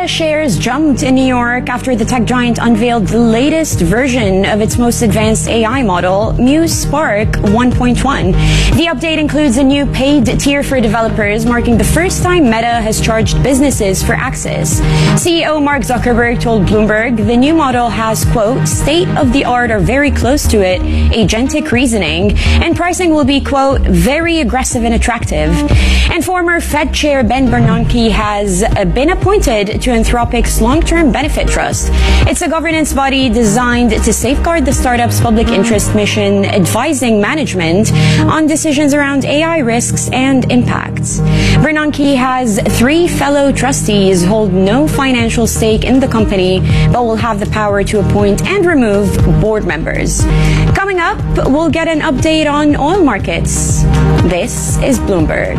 shares jumped in New York after the tech giant unveiled the latest version of its most advanced AI model, Muse Spark 1.1. The update includes a new paid tier for developers, marking the first time Meta has charged businesses for access. CEO Mark Zuckerberg told Bloomberg the new model has, quote, state-of-the-art or very close to it, agentic reasoning, and pricing will be, quote, very aggressive and attractive. And former Fed Chair Ben Bernanke has been appointed to Anthropic's Long-Term Benefit Trust. It's a governance body designed to safeguard the startup's public interest mission, advising management on decisions around AI risks and impacts. Bernanke has 3 fellow trustees hold no financial stake in the company, but will have the power to appoint and remove board members. Coming up, we'll get an update on oil markets. This is Bloomberg.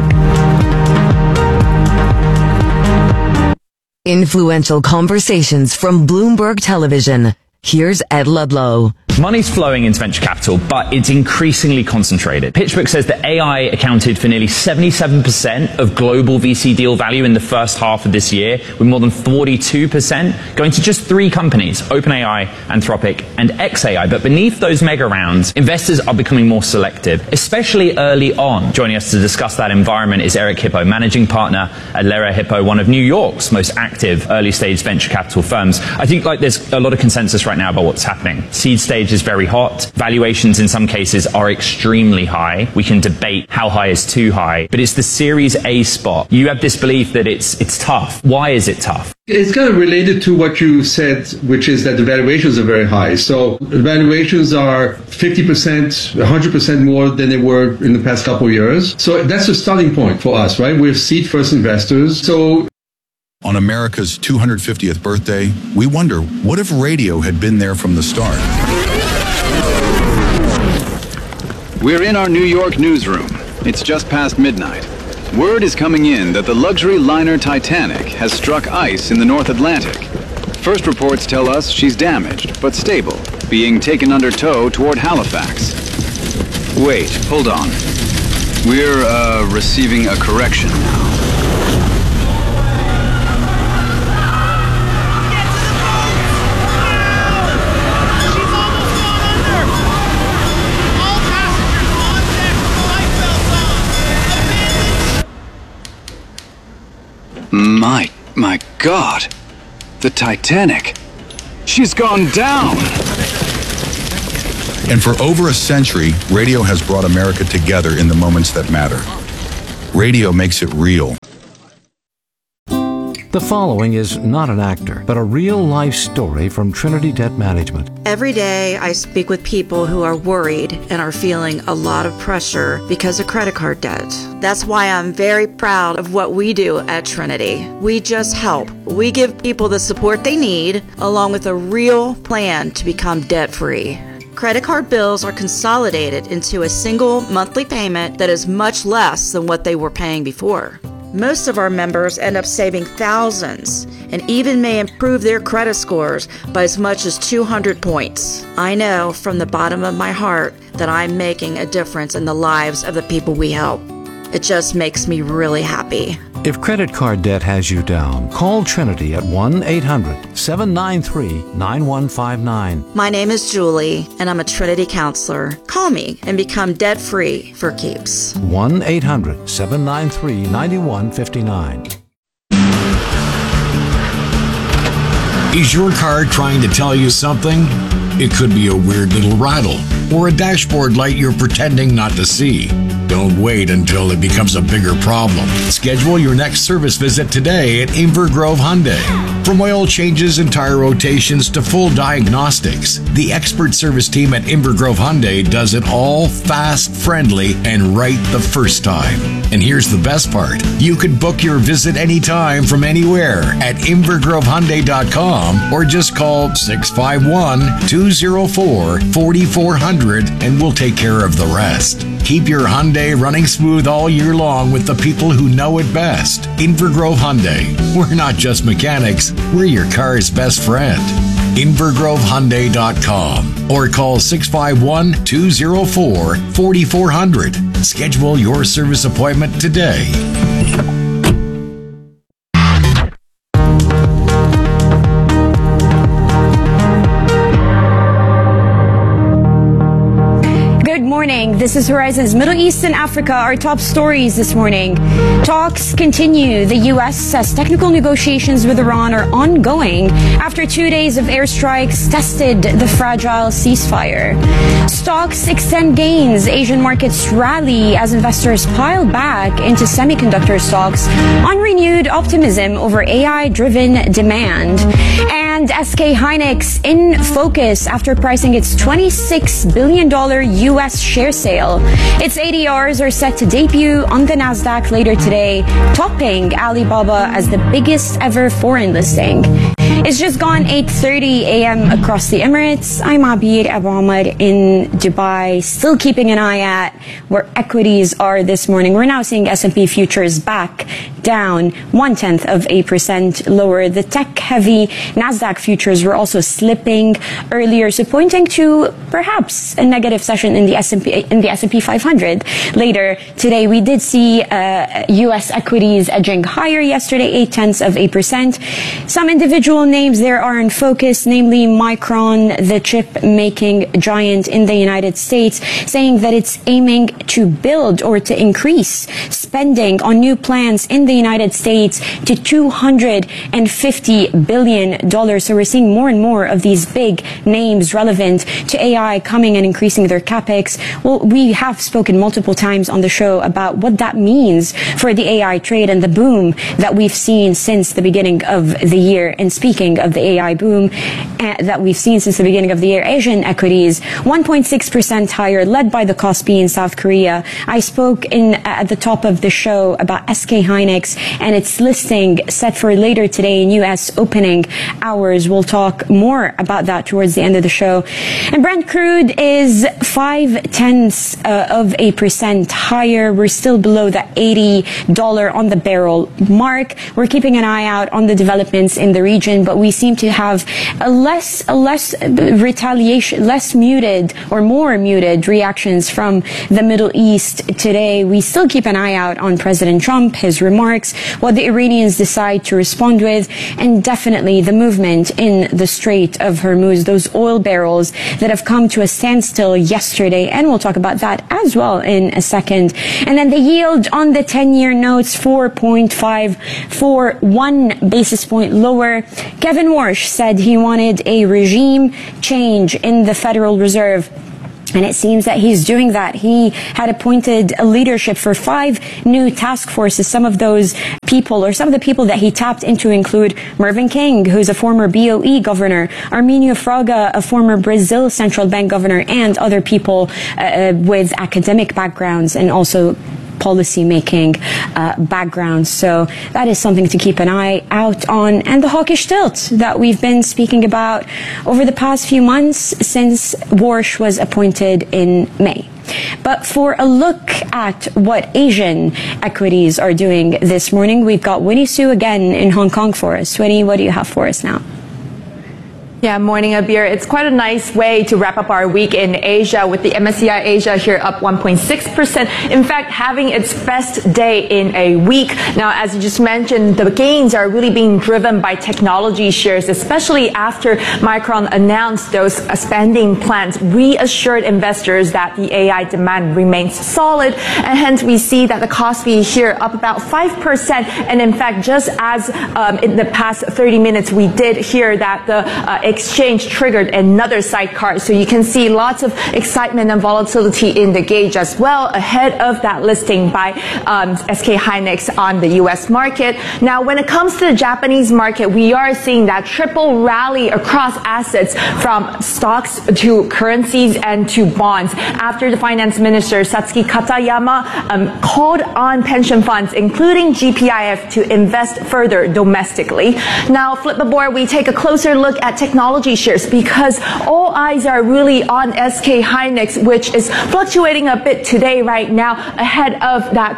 Influential conversations from Bloomberg Television. Here's Ed Ludlow. Money's flowing into venture capital, but it's increasingly concentrated. PitchBook says that AI accounted for nearly 77% of global VC deal value in the first half of this year, with more than 42% going to just 3 companies, OpenAI, Anthropic, and xAI. But beneath those mega rounds, investors are becoming more selective, especially early on. Joining us to discuss that environment is Eric Hippo, managing partner at Lera Hippo, one of New York's most active early-stage venture capital firms. I think there's a lot of consensus right now about what's happening. Seed stage is very hot. Valuations in some cases are extremely high. We can debate how high is too high, but it's the Series A spot. You have this belief that it's tough. Why is it tough? It's kind of related to what you said, which is that the valuations are very high. So the valuations are 50%, 100% more than they were in the past couple of years. So that's the starting point for us, right? We're seed-first investors. So on America's 250th birthday, we wonder, what if radio had been there from the start? We're in our New York newsroom. It's just past midnight. Word is coming in that the luxury liner Titanic has struck ice in the North Atlantic. First reports tell us she's damaged, but stable, being taken under tow toward Halifax. Wait, hold on. We're, receiving a correction now. My God, the Titanic, she's gone down. And for over a century, radio has brought America together in the moments that matter. Radio makes it real. The following is not an actor, but a real-life story from Trinity Debt Management. Every day, I speak with people who are worried and are feeling a lot of pressure because of credit card debt. That's why I'm very proud of what we do at Trinity. We just help. We give people the support they need, along with a real plan to become debt-free. Credit card bills are consolidated into a single monthly payment that is much less than what they were paying before. Most of our members end up saving thousands and even may improve their credit scores by as much as 200 points. I know from the bottom of my heart that I'm making a difference in the lives of the people we help. It just makes me really happy. If credit card debt has you down, call Trinity at 1-800-793-9159. My name is Julie, and I'm a Trinity counselor. Call me and become debt-free for keeps. 1-800-793-9159. Is your car trying to tell you something? It could be a weird little rattle or a dashboard light you're pretending not to see. Don't wait until it becomes a bigger problem. Schedule your next service visit today at Invergrove Hyundai. From oil changes and tire rotations to full diagnostics, the expert service team at Invergrove Hyundai does it all fast, friendly, and right the first time. And here's the best part. You can book your visit anytime from anywhere at InvergroveHyundai.com or just call 651-204-4400 and we'll take care of the rest. Keep your Hyundai running smooth all year long with the people who know it best. Invergrove Hyundai. We're not just mechanics, we're your car's best friend. InvergroveHyundai.com or call 651-204-4400. Schedule your service appointment today. This is Horizon's Middle East and Africa, our top stories this morning. Talks continue. The U.S. says technical negotiations with Iran are ongoing after 2 days of airstrikes tested the fragile ceasefire. Stocks extend gains. Asian markets rally as investors pile back into semiconductor stocks on renewed optimism over AI-driven demand. And SK Hynix in focus after pricing its $26 billion U.S. share sale. Its ADRs are set to debut on the Nasdaq later today, topping Alibaba as the biggest ever foreign listing. It's just gone 8:30 a.m. across the Emirates. I'm Abir Abu Amr in Dubai, still keeping an eye at where equities are this morning. We're now seeing S&P futures back down 0.1% lower. The tech-heavy Nasdaq futures were also slipping earlier, so pointing to perhaps a negative session in the S&P 500 later today. We did see U.S. equities edging higher yesterday, 0.8%. Some individual names there are in focus, namely Micron, the chip-making giant in the United States, saying that it's aiming to build or to increase spending on new plants in the United States to $250 billion. So we're seeing more and more of these big names relevant to AI coming and increasing their capex. Well, we have spoken multiple times on the show about what that means for the AI trade and the boom that we've seen since the beginning of the year. And speaking of the AI boom that we've seen since the beginning of the year, Asian equities 1.6% higher, led by the Kospi in South Korea. I spoke at the top of the show about SK Hynix and its listing set for later today in U.S. opening hours. We'll talk more about that towards the end of the show. And Brent crude is 0.5% higher. We're still below the $80 on the barrel mark. We're keeping an eye out on the developments in the region, but we seem to have a less retaliation, less muted or more muted reactions from the Middle East today. We still keep an eye out on President Trump, his remarks, what the Iranians decide to respond with, and definitely the movement in the Strait of Hormuz, those oil barrels that have come to a standstill yesterday. And we'll talk about that as well in a second. And then the yield on the 10-year notes, 4.541 basis point lower. Kevin Warsh said he wanted a regime change in the Federal Reserve. And it seems that he's doing that. He had appointed a leadership for 5 new task forces. Some of those people, or some of the people that he tapped into, include Mervyn King, who's a former BOE governor, Arminio Fraga, a former Brazil Central Bank governor, and other people with academic backgrounds and also policy-making backgrounds. So that is something to keep an eye out on. And the hawkish tilt that we've been speaking about over the past few months since Warsh was appointed in May. But for a look at what Asian equities are doing this morning, we've got Winnie Su again in Hong Kong for us. Winnie, what do you have for us now? Yeah, morning, Abir. It's quite a nice way to wrap up our week in Asia, with the MSCI Asia here up 1.6%. In fact, having its best day in a week. Now, as you just mentioned, the gains are really being driven by technology shares, especially after Micron announced those spending plans, reassured investors that the AI demand remains solid. And hence, we see that the Kospi here up about 5%. And in fact, just as in the past 30 minutes, we did hear that the exchange triggered another sidecar. So you can see lots of excitement and volatility in the gauge as well, ahead of that listing by SK Hynix on the U.S. market. Now, when it comes to the Japanese market, we are seeing that triple rally across assets, from stocks to currencies and to bonds, after the finance minister Satsuki Katayama called on pension funds, including GPIF, to invest further domestically. Now, flip the board, we take a closer look at technology shares, because all eyes are really on SK Hynix, which is fluctuating a bit today right now, ahead of that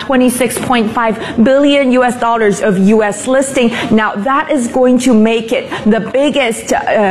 $26.5 billion of U.S. listing. Now, that is going to make it the biggest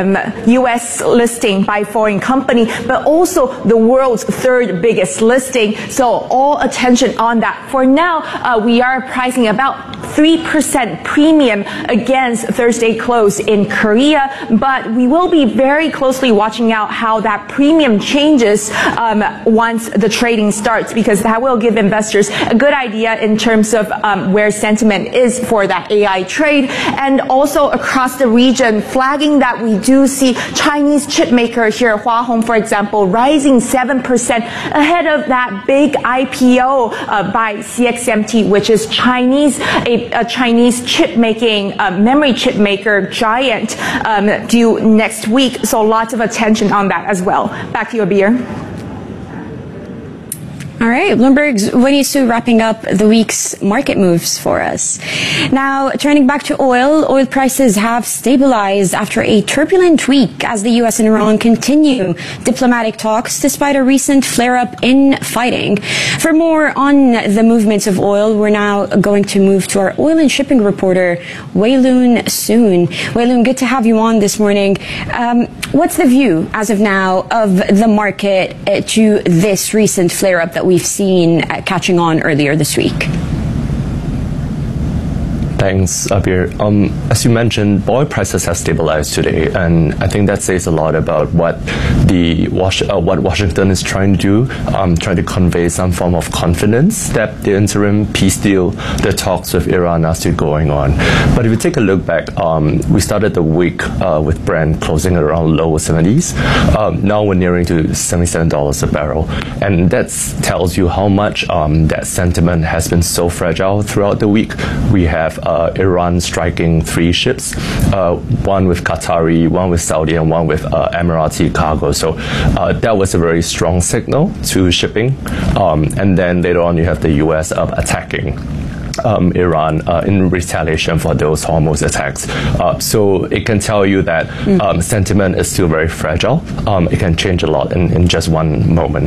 U.S. listing by foreign company, but also the world's 3rd biggest listing. So all attention on that. For now, we are pricing about 3% premium against Thursday close in Korea, but we will be very closely watching out how that premium changes once the trading starts, because that will give investors a good idea in terms of where sentiment is for that AI trade. And also across the region, flagging that we do see Chinese chip maker here, Hua Hong, for example, rising 7% ahead of that big IPO by CXMT, which is a Chinese chip making, memory chip maker giant, due next week. So lots of attention on that as well. Back to you, Abir. All right, Bloomberg's Winnie Su wrapping up the week's market moves for us. Now, turning back to oil prices have stabilized after a turbulent week as the U.S. and Iran continue diplomatic talks despite a recent flare-up in fighting. For more on the movements of oil, we're now going to move to our oil and shipping reporter, Wei-Loon Soon. Wei-Loon, good to have you on this morning. What's the view as of now of the market to this recent flare-up that we've seen catching on earlier this week? Thanks, Abir. As you mentioned, oil prices have stabilized today, and I think that says a lot about what Washington is trying to do, trying to convey some form of confidence that the interim peace deal, the talks with Iran are still going on. But if you take a look back, we started the week with Brent closing around low 70s. Now we're nearing to $77 a barrel, and that tells you how much that sentiment has been so fragile throughout the week. We have Iran striking 3 ships, one with Qatari, one with Saudi, and one with Emirati cargo. So that was a very strong signal to shipping. And then later on, you have the U.S. attacking Iran in retaliation for those Hormuz attacks. So it can tell you that sentiment is still very fragile. It can change a lot in just one moment.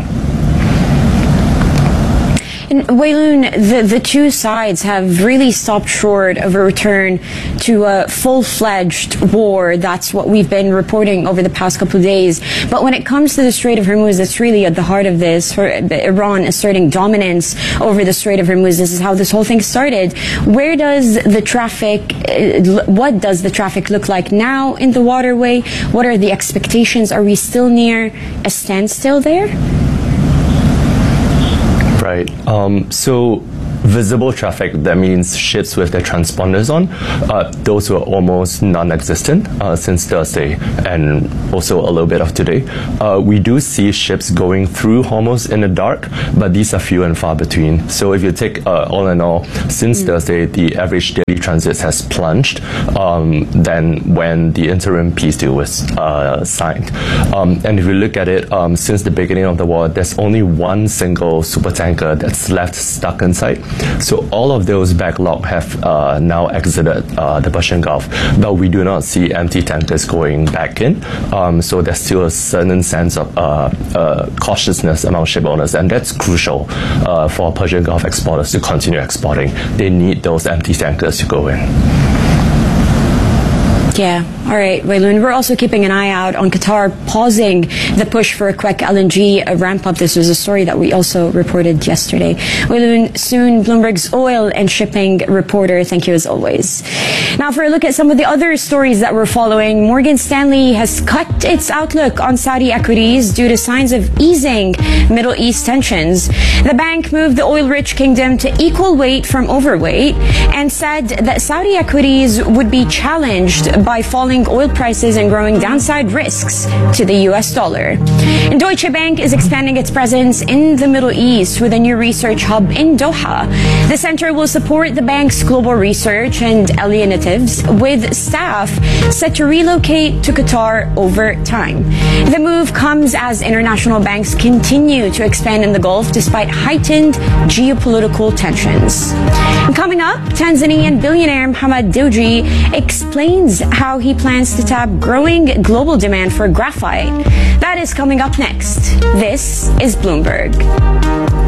And Wei-Loon, the two sides have really stopped short of a return to a full-fledged war. That's what we've been reporting over the past couple of days. But when it comes to the Strait of Hormuz, that's really at the heart of this. For Iran asserting dominance over the Strait of Hormuz, this is how this whole thing started. What does the traffic look like now in the waterway? What are the expectations? Are we still near a standstill there? Right. So visible traffic, that means ships with their transponders on, those were almost non-existent since Thursday and also a little bit of today. We do see ships going through Hormuz in the dark, but these are few and far between. So if you take all in all, since Thursday, the average daily transit has plunged than when the interim peace deal was signed. And if you look at it, since the beginning of the war, there's only one single supertanker that's left stuck inside. So all of those backlog have now exited the Persian Gulf, but we do not see empty tankers going back in. So there's still a certain sense of cautiousness among ship owners, and that's crucial for Persian Gulf exporters to continue exporting. They need those empty tankers to go in. Yeah. All right, Wei-Loon. We're also keeping an eye out on Qatar pausing the push for a quick LNG ramp up. This was a story that we also reported yesterday. Wei-Loon Soon, Bloomberg's oil and shipping reporter. Thank you as always. Now for a look at some of the other stories that we're following, Morgan Stanley has cut its outlook on Saudi equities due to signs of easing Middle East tensions. The bank moved the oil-rich kingdom to equal weight from overweight and said that Saudi equities would be challenged by falling oil prices and growing downside risks to the US dollar. And Deutsche Bank is expanding its presence in the Middle East with a new research hub in Doha. The center will support the bank's global research and early initiatives, with staff set to relocate to Qatar over time. The move comes as international banks continue to expand in the Gulf despite heightened geopolitical tensions. And coming up, Tanzanian billionaire Mohamed Dewji explains how he plans to tap growing global demand for graphite. That is coming up next. This is Bloomberg.